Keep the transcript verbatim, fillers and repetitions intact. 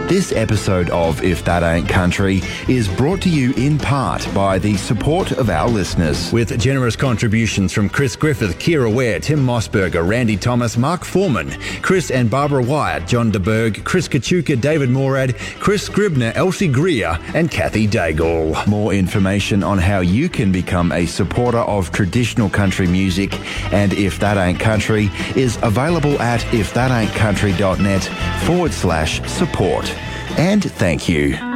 This episode of If That Ain't Country is brought to you in part by the support of our listeners. With generous contributions from Chris Griffith, Kira Ware, Tim Mossberger, Randy Thomas, Mark Foreman, Chris and Barbara Wyatt, John DeBerg, Chris Kachuka, David Morad, Chris Scribner, Elsie Greer and Kathy Daigle. More information on how you can become a supporter of traditional country music and If That Ain't Country is available at ifthataintcountry.net forward slash support. And thank you.